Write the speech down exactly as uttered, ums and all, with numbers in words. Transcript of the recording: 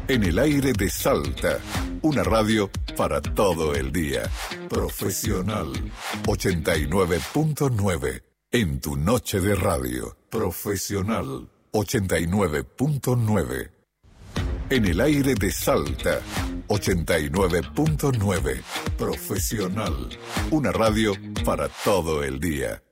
En el aire de Salta, una radio para todo el día. Profesional ochenta y nueve punto nueve. En tu noche de radio. Profesional ochenta y nueve punto nueve. En el aire de Salta, ochenta y nueve punto nueve. Profesional, una radio para todo el día.